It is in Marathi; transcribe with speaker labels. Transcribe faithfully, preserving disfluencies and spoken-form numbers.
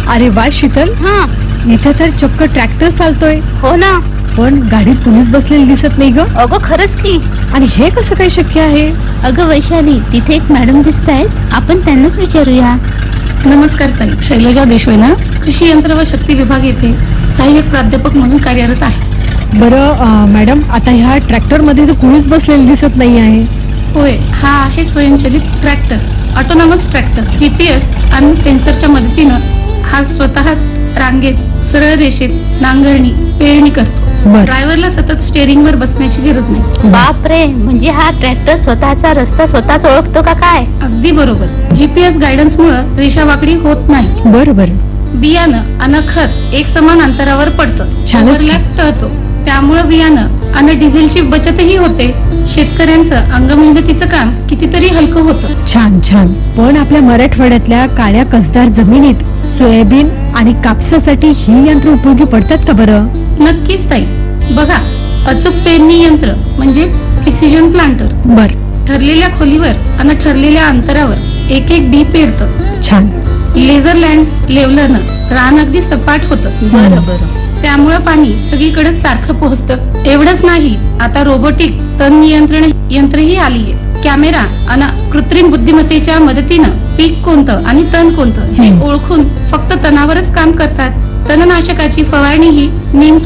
Speaker 1: अरे वा शीतल,
Speaker 2: हा.
Speaker 1: इथे तर चक्क ट्रॅक्टर चालतोय.
Speaker 2: हो ना.
Speaker 1: पण गाडीत पोलीस बसलेली दिसत नाही ग.
Speaker 2: अगं खरंच की.
Speaker 1: आणि हे कसं काय शक्य आहे?
Speaker 2: अगं वैशाली, तिथे एक मॅडम दिसत आहेत, आपण त्यांनाच विचारूया.
Speaker 3: नमस्कार ताई, शैलजा देशवे ना, कृषी यंत्र व शक्ती विभाग येथे सहाय्यक प्राध्यापक म्हणून कार्यरत आहे.
Speaker 1: बरं अं, मॅडम, आता ह्या ट्रॅक्टर मध्ये तर कुणीच बसलेली दिसत नाही आहे.
Speaker 3: होय, हा आहे स्वयंचलित ट्रॅक्टर, ऑटोनॉमस ट्रॅक्टर. जीपीएस आणि सेन्सरच्या मदतीनं हा स्वतःच रांगेत सरळ रेषेत नांगरणी पेरणी करतो.
Speaker 1: बरं.
Speaker 3: ड्रायव्हरला सतत स्टेअरिंग वर बसण्याची गरज नाही.
Speaker 2: बापरे, म्हणजे हा ट्रॅक्टर स्वतःचा रस्ता स्वतःच ओळखतो का काय?
Speaker 3: अगदी बरोबर. जीपीएस गायडन्स मुळे रेषा वाकडी होत नाही.
Speaker 1: बरं बरं.
Speaker 3: बियाणं आणि खत एक समान अंतरावर पडतं.
Speaker 1: छानच.
Speaker 3: ओव्हरलॅप टळतो. त्यामुळे बियाणं आणि डिझेलची बचतही होते. शेतकऱ्यांचं अंगमेहनतीचं काम कितीतरी हलकं होतं.
Speaker 1: छान छान. पण आपल्या मराठवाड्यातल्या काळ्या कसदार जमिनीत सोयाबीन आणि कापसासाठी ही यंत्र उपयोगी पडतात का बरं?
Speaker 3: नक्कीच ताई. बघा, अचूक पेरणी यंत्र म्हणजे प्रिसिजन प्लांटर
Speaker 1: बर.
Speaker 3: ठरलेल्या खोलीवर आणि ठरलेल्या अंतरावर एक एक बी पेरतं.
Speaker 1: छान.
Speaker 3: लेझर लँड लेवलरनं रान अगदी सपाट होतं.
Speaker 2: बरं बरं.
Speaker 3: त्यामुळं पाणी सगळीकडे सारखं पोहोचतं. एवढंच नाही, आता रोबोटिक तण नियंत्रण यंत्रही आलीये. कॅमेरा आणि कृत्रिम बुद्धिमत्तेच्या मदतीनं पीक कोणतं आणि तण कोणतं हे
Speaker 1: हं.
Speaker 3: ओळखून फक्त तणावरच काम करतात. तणनाशकाची फवारणी ही नेमकी